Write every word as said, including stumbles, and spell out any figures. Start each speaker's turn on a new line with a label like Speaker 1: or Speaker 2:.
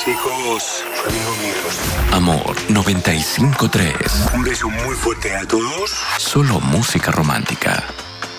Speaker 1: chicos, amigos míos.
Speaker 2: Amor noventa y cinco tres.
Speaker 1: Un beso muy fuerte a todos.
Speaker 2: Solo música romántica.